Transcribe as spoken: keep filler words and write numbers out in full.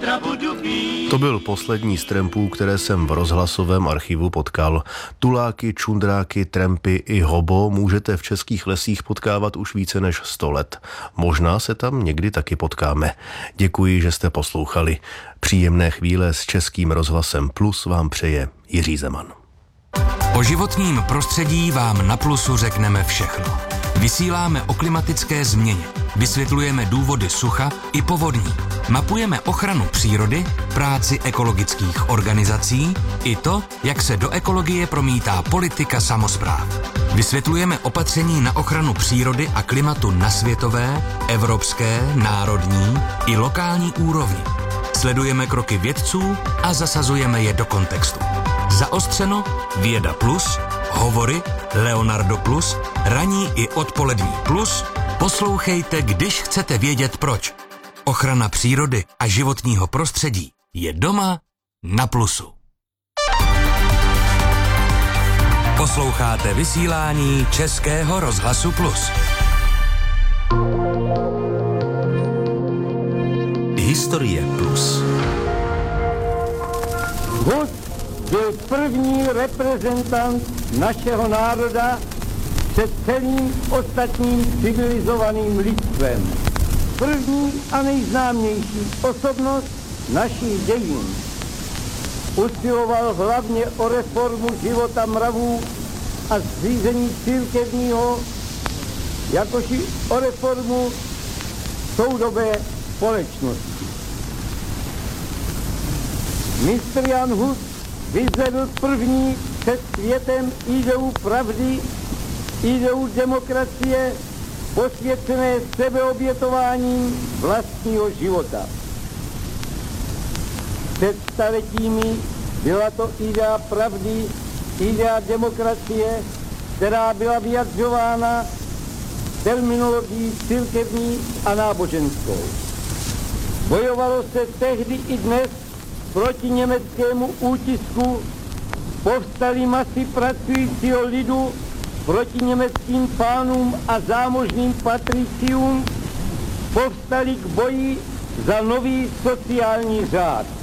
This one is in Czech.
zítra budu pít. To byl poslední z trampů, které jsem v rozhlasovém archivu potkal. Tuláky, čundráky, trampy i hobo můžete v českých lesích potkávat už více než sto let. Možná se tam někdy taky potkáme. Děkuji, že jste poslouchali. Příjemné chvíle s Českým rozhlasem Plus vám přeje Jiří Zeman. O životním prostředí vám na Plusu řekneme všechno. Vysíláme o klimatické změně, vysvětlujeme důvody sucha i povodní, mapujeme ochranu přírody, práci ekologických organizací i to, jak se do ekologie promítá politika samospráv. Vysvětlujeme opatření na ochranu přírody a klimatu na světové, evropské, národní i lokální úrovni. Sledujeme kroky vědců a zasazujeme je do kontextu. Zaostřeno, Věda Plus, Hovory, Leonardo Plus, Ranní i odpolední plus. Poslouchejte, když chcete vědět proč. Ochrana přírody a životního prostředí je doma na Plusu. Posloucháte vysílání Českého rozhlasu Plus. Historie Plus. Hus byl první reprezentant našeho národa před celým ostatním civilizovaným lidstvem. První a nejznámější osobnost našich dějin. Usiloval hlavně o reformu života mravů a zřízení církevního, jakož i o reformu soudobé společnosti. Mistr Jan Hus vyzvedl první před světem ideu pravdy, ideu demokracie, posvěcené sebeobětováním vlastního života. Před staletími byla to idea pravdy, idea demokracie, která byla vyjadřována terminologií církevní a náboženskou. Bojovalo se tehdy i dnes proti německému útisku, povstaly masy pracujícího lidu proti německým pánům a zámožným patriciům, povstali k boji za nový sociální řád.